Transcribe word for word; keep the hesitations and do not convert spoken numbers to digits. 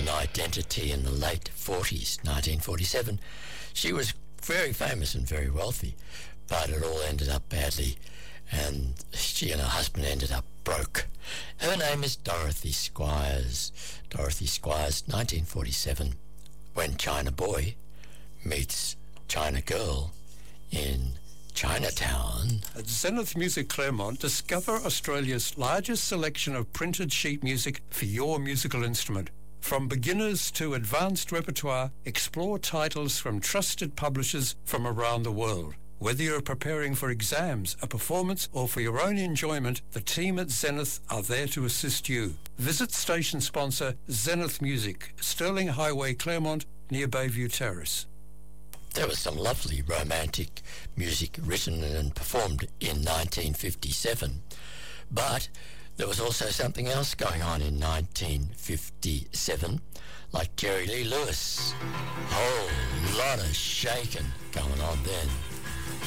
identity in the late forties, nineteen forty-seven. She was very famous and very wealthy, but it all ended up badly, and she and her husband ended up broke. Her name is Dorothy Squires. Dorothy Squires, nineteen forty-seven, When China Boy Meets China Girl in Chinatown. At Zenith Music Claremont, discover Australia's largest selection of printed sheet music for your musical instrument. From beginners to advanced repertoire, explore titles from trusted publishers from around the world. Whether you're preparing for exams, a performance, or for your own enjoyment, the team at Zenith are there to assist you. Visit station sponsor Zenith Music, Stirling Highway, Claremont, near Bayview Terrace. There was some lovely romantic music written and performed in nineteen fifty-seven, but there was also something else going on in nineteen fifty-seven, like Jerry Lee Lewis. Whole lot of shaking going on then.